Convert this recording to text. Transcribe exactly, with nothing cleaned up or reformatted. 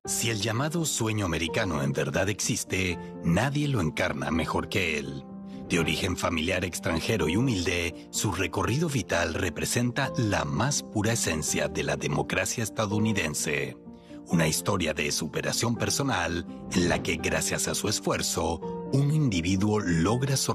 Si el llamado sueño americano en verdad existe, nadie lo encarna mejor que él. De origen familiar extranjero y humilde, su recorrido vital representa la más pura esencia de la democracia estadounidense. Una historia de superación personal en la que, gracias a su esfuerzo, un individuo logra sorprender